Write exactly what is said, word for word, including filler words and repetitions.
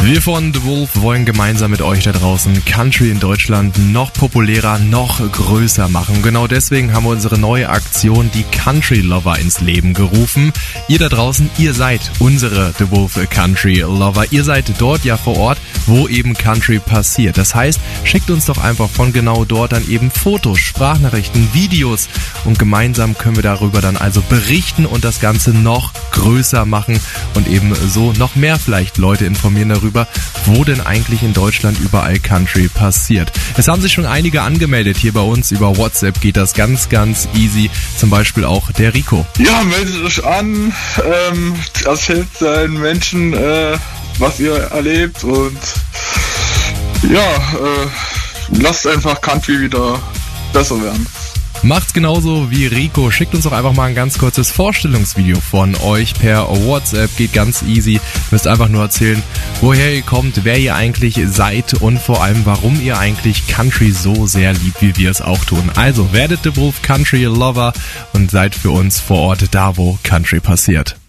Wir von The Wolf wollen gemeinsam mit euch da draußen Country in Deutschland noch populärer, noch größer machen. Genau deswegen haben wir unsere neue Aktion, die Country Lover, ins Leben gerufen. Ihr da draußen, ihr seid unsere The Wolf Country Lover. Ihr seid dort ja vor Ort, wo eben Country passiert. Das heißt, schickt uns doch einfach von genau dort dann eben Fotos, Sprachnachrichten, Videos und gemeinsam können wir darüber dann also berichten und das Ganze noch größer machen und eben so noch mehr vielleicht Leute informieren darüber, wo denn eigentlich in Deutschland überall Country passiert. Es haben sich schon einige angemeldet hier bei uns. Über WhatsApp geht das ganz, ganz easy. Zum Beispiel auch der Rico. Ja, meldet euch an, ähm, erzählt den Menschen, äh, was ihr erlebt und ja, äh, lasst einfach Country wieder besser werden. Macht's genauso wie Rico. Schickt uns doch einfach mal ein ganz kurzes Vorstellungsvideo von euch per WhatsApp. Geht ganz easy. Müsst einfach nur erzählen, woher ihr kommt, wer ihr eigentlich seid und vor allem, warum ihr eigentlich Country so sehr liebt, wie wir es auch tun. Also werdet The Wolf Country Lover und seid für uns vor Ort da, wo Country passiert.